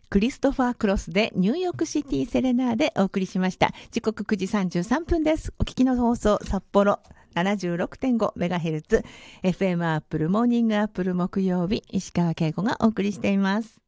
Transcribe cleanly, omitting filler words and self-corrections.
クリストファー・クロスでニューヨークシティセレナーでお送りしました。時刻9時33分です。お聞きの放送、札幌 76.5MHz FM アップルモーニングアップル木曜日、石川慶子がお送りしています。